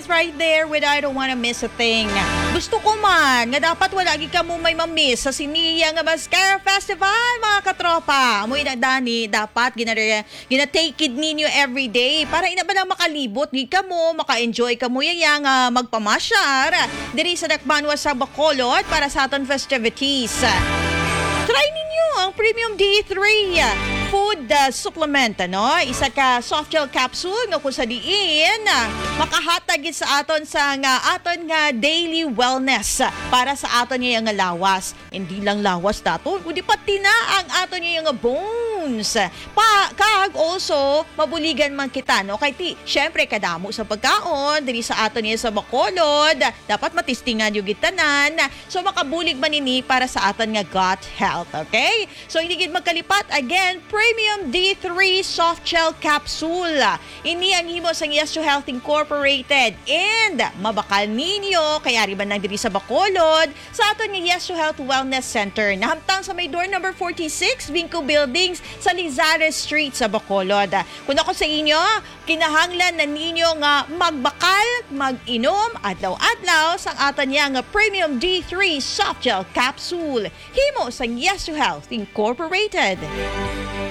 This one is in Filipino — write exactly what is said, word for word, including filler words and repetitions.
is right there with I don't wanna miss a thing. Gusto ko man, nga dapat wala gi ka mo may mamiss sa Siniya nga Mascara Festival, mga katropa. Amoy na dani, dapat gina, gina take it ninyo every day para ina ba lang makalibot gi ka mo, maka-enjoy ka mo yaya nga magpamasyar diri sa Dakbanwa sa Bacolod para sa aton festivities. Try ninyo ang Premium D three food uh, supplement, ano? Isa ka soft gel capsule nga kung sa diin makahatag sa aton sa nga aton nga daily wellness para sa aton nga nga lawas. Hindi lang lawas dato, kundi pati na ang aton nga bones. Pa kag also mabuligan man kita, no? Kay ti, syempre kadamo sa pagkaon diri sa aton nga sa Bacolod, dapat matistingan yung gitanan. So makabulig man ini para sa aton nga gut health, okay? So hindi gid magkalipat again, Premium D three Soft Gel Capsule. Ini ang himo sa Yes to Health Incorporated and mabakal ninyo kaya riban lang diri sa Bacolod sa aton nga Yes to Health Wellness Center. Nahamtang sa may door number forty-six, Vinco Buildings sa Lizares Street sa Bacolod. Kung ako sa inyo, kinahanglan na ninyo nga magbakal, mag-inom, adlaw-adlaw sa aton nga Premium D three Soft Gel Capsule. Himo sa Yes to Health Incorporated.